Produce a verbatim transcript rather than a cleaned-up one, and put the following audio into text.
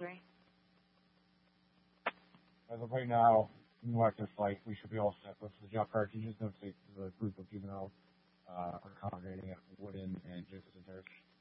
three. As of right now, in the active fight, we should be all set. But for the job card, can you just notate the group of juveniles uh, are congregating at Wooden and Jefferson Terrace?